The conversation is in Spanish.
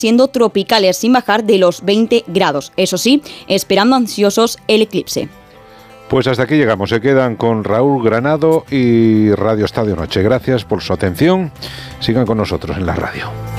siendo tropicales sin bajar de los 20 grados. Eso sí, esperando ansiosos el eclipse. Pues hasta aquí llegamos. Se quedan con Raúl Granado y Radio Estadio Noche. Gracias por su atención. Sigan con nosotros en la radio.